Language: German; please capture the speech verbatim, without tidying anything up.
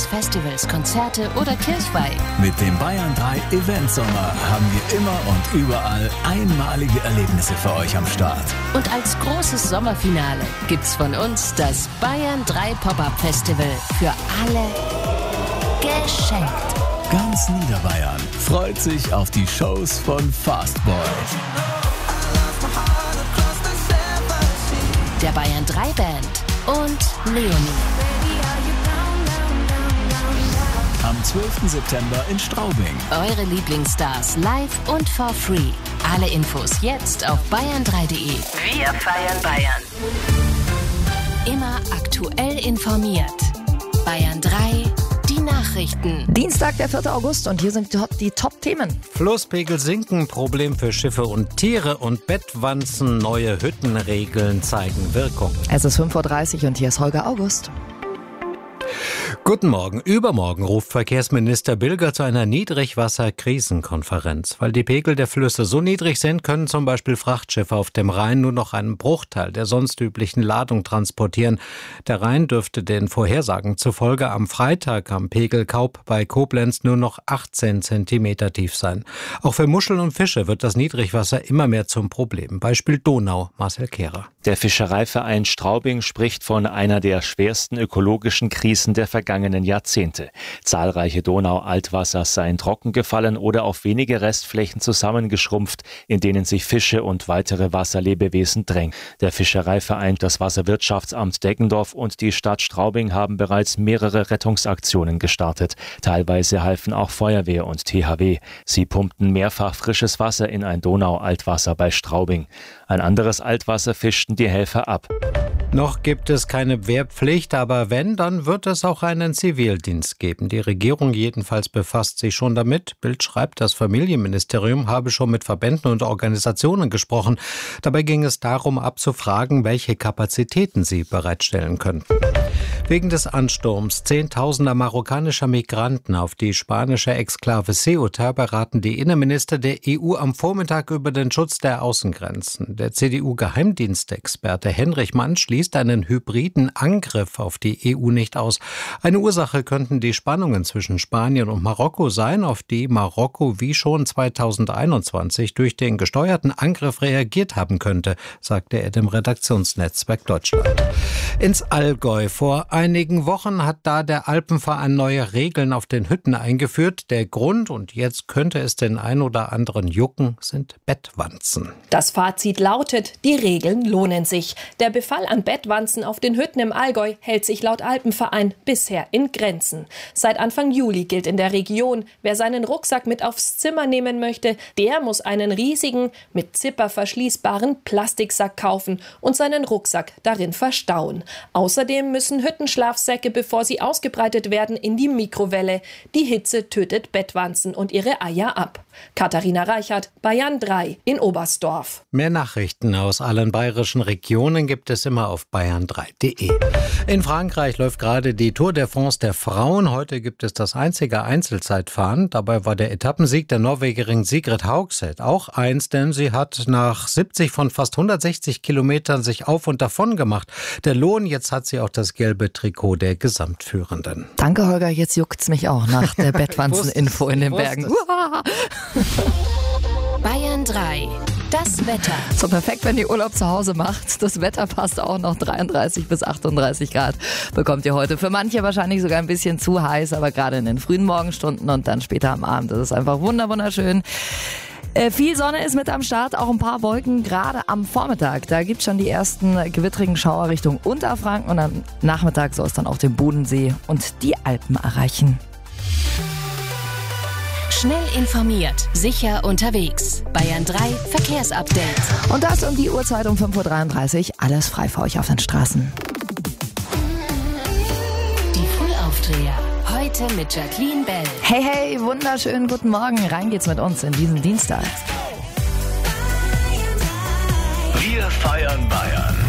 Festivals, Konzerte oder Kirchweih. Mit dem Bayern drei Event Sommer haben wir immer und überall einmalige Erlebnisse für euch am Start. Und als großes Sommerfinale gibt's von uns das Bayern drei Pop-Up Festival für alle geschenkt. Ganz Niederbayern freut sich auf die Shows von Fastboy, der Bayern drei Band und Leonie. Am zwölften September in Straubing. Eure Lieblingsstars live und for free. Alle Infos jetzt auf bayern drei punkt de. Wir feiern Bayern. Immer aktuell informiert. Bayern drei, die Nachrichten. Dienstag, der vierte August, und hier sind die, die Top-Themen. Flusspegel sinken, Problem für Schiffe und Tiere, und Bettwanzen, neue Hüttenregeln zeigen Wirkung. Es ist fünf Uhr dreißig und hier ist Holger August. Guten Morgen. Übermorgen ruft Verkehrsminister Bilger zu einer Niedrigwasser-Krisenkonferenz. Weil die Pegel der Flüsse so niedrig sind, können zum Beispiel Frachtschiffe auf dem Rhein nur noch einen Bruchteil der sonst üblichen Ladung transportieren. Der Rhein dürfte den Vorhersagen zufolge am Freitag am Pegel Kaub bei Koblenz nur noch achtzehn Zentimeter tief sein. Auch für Muscheln und Fische wird das Niedrigwasser immer mehr zum Problem. Beispiel Donau, Marcel Kehrer. Der Fischereiverein Straubing spricht von einer der schwersten ökologischen Krisen der vergangenen Jahrzehnte. Zahlreiche Donau-Altwasser seien trocken gefallen oder auf wenige Restflächen zusammengeschrumpft, in denen sich Fische und weitere Wasserlebewesen drängen. Der Fischereiverein, das Wasserwirtschaftsamt Deggendorf und die Stadt Straubing haben bereits mehrere Rettungsaktionen gestartet. Teilweise halfen auch Feuerwehr und T H W. Sie pumpten mehrfach frisches Wasser in ein Donau-Altwasser bei Straubing. Ein anderes Altwasser fischten die Helfer ab. Noch gibt es keine Wehrpflicht, aber wenn, dann wird es auch einen Zivildienst geben. Die Regierung jedenfalls befasst sich schon damit. Bild schreibt, das Familienministerium habe schon mit Verbänden und Organisationen gesprochen. Dabei ging es darum, abzufragen, welche Kapazitäten sie bereitstellen können. Wegen des Ansturms zehntausender marokkanischer Migranten auf die spanische Exklave Ceuta beraten die Innenminister der E U am Vormittag über den Schutz der Außengrenzen. Der C D U-Geheimdienstexperte Henrich Mann schließt einen hybriden Angriff auf die E U nicht aus. Eine Ursache könnten die Spannungen zwischen Spanien und Marokko sein, auf die Marokko wie schon zweitausendeinundzwanzig durch den gesteuerten Angriff reagiert haben könnte, sagte er dem Redaktionsnetzwerk Deutschland. Ins Allgäu. Vor einigen Wochen hat da der Alpenverein neue Regeln auf den Hütten eingeführt. Der Grund, und jetzt könnte es den ein oder anderen jucken, sind Bettwanzen. Das Fazit lautet, die Regeln lohnen sich. Der Befall an Bettwanzen auf den Hütten im Allgäu hält sich laut Alpenverein bisher in Grenzen. Seit Anfang Juli gilt in der Region, wer seinen Rucksack mit aufs Zimmer nehmen möchte, der muss einen riesigen, mit Zipper verschließbaren Plastiksack kaufen und seinen Rucksack darin verstauen. Außerdem müssen Hüttenschlafsäcke, bevor sie ausgebreitet werden, in die Mikrowelle. Die Hitze tötet Bettwanzen und ihre Eier ab. Katharina Reichert, Bayern drei in Oberstdorf. Mehr Nachrichten aus allen bayerischen Regionen gibt es immer auf bayern drei punkt de. In Frankreich läuft gerade die Tour de France der Frauen. Heute gibt es das einzige Einzelzeitfahren. Dabei war der Etappensieg der Norwegerin Sigrid Haugseth auch eins, denn sie hat nach siebzig von fast hundertsechzig Kilometern sich auf und davon gemacht. Der Lohn, jetzt hat sie auch das gelbe Trikot der Gesamtführenden. Danke, Holger, jetzt juckt's mich auch nach der Bettwanzen-Info in den Bergen. Bayern drei. Das Wetter. So perfekt, wenn ihr Urlaub zu Hause macht. Das Wetter passt auch noch. dreiunddreißig bis achtunddreißig Grad bekommt ihr heute. Für manche wahrscheinlich sogar ein bisschen zu heiß, aber gerade in den frühen Morgenstunden und dann später am Abend. Das ist einfach wunderschön. Äh, viel Sonne ist mit am Start, auch ein paar Wolken, gerade am Vormittag. Da gibt es schon die ersten gewittrigen Schauer Richtung Unterfranken und am Nachmittag soll es dann auch den Bodensee und die Alpen erreichen. Schnell informiert, sicher unterwegs. Bayern drei Verkehrsupdate. Und das um die Uhrzeit um fünf Uhr dreiunddreißig. Alles frei für euch auf den Straßen. Die Frühaufdreher. Heute mit Jacqueline Bell. Hey, hey, wunderschönen guten Morgen. Rein geht's mit uns in diesen Dienstag. Wir feiern Bayern.